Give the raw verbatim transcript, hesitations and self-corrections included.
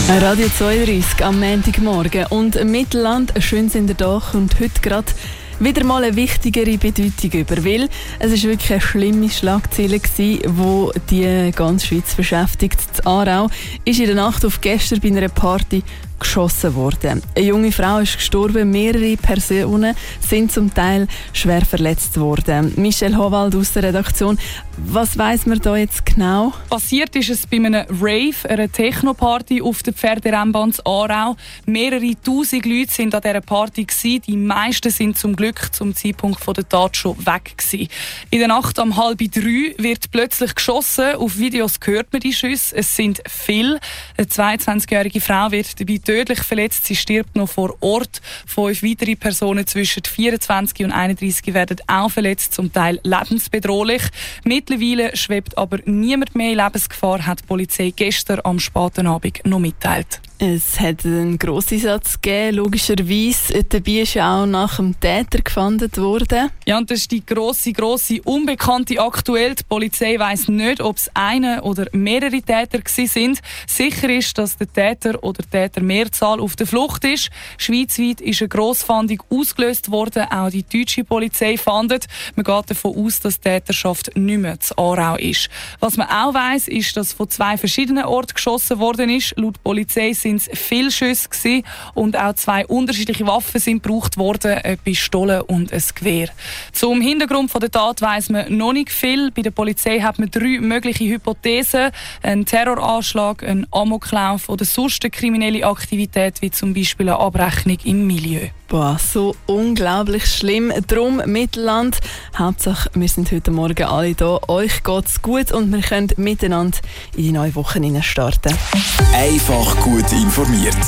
Radio zweiunddreissig am Montagmorgen und Mittelland, schön sind ihr da und heute gerade wieder mal eine wichtigere Bedeutung über, weil es ist wirklich eine schlimme Schlagzeile gewesen, die die ganze Schweiz beschäftigt. In Aarau ist in der Nacht auf gestern bei einer Party geschossen worden. Eine junge Frau ist gestorben, mehrere Personen sind zum Teil schwer verletzt worden. Michelle Howald aus der Redaktion, was weiss man da jetzt genau? Passiert ist es bei einem Rave, einer Techno-Party auf der Pferderennbahn in Aarau. Mehrere tausend Leute waren an dieser Party gewesen. Die meisten sind zum Glück zum Zeitpunkt der Tat schon weg gewesen. In der Nacht um halb drei wird plötzlich geschossen. Auf Videos hört man die Schüsse. Es sind viele. Eine zweiundzwanzigjährige Frau wird dabei tödlich verletzt. Sie stirbt noch vor Ort. Fünf weitere Personen zwischen vierundzwanzig und einunddreissig werden auch verletzt, zum Teil lebensbedrohlich. Mittlerweile schwebt aber niemand mehr in Lebensgefahr, hat die Polizei gestern am späten Abend noch mitteilt. Es hat einen Grosseinsatz gegeben, logischerweise. Dabei ist ja auch nach dem Täter gefahndet worden. Ja, und das ist die grosse, grosse Unbekannte aktuell. Die Polizei weiss nicht, ob es eine oder mehrere Täter sind. Sicher ist, dass der Täter oder Täter Mehrzahl auf der Flucht ist. Schweizweit ist eine Grossfahndung ausgelöst worden. Auch die deutsche Polizei fahndet. Man geht davon aus, dass die Täterschaft nicht mehr zu Aarau ist. Was man auch weiss, ist, dass von zwei verschiedenen Orten geschossen worden ist. Laut Polizei sind es viele Schüsse gewesen und auch zwei unterschiedliche Waffen sind gebraucht worden, eine Pistole und ein Gewehr. Zum Hintergrund der Tat weiss man noch nicht viel. Bei der Polizei hat man drei mögliche Hypothesen: ein Terroranschlag, ein Amoklauf oder sonst eine kriminelle Aktivität, wie zum Beispiel eine Abrechnung im Milieu. Boah, so unglaublich schlimm. Drum Mittelland. Hauptsache, wir sind heute Morgen alle da. Euch geht's gut und wir können miteinander in die neue Woche starten. Einfach gut informiert.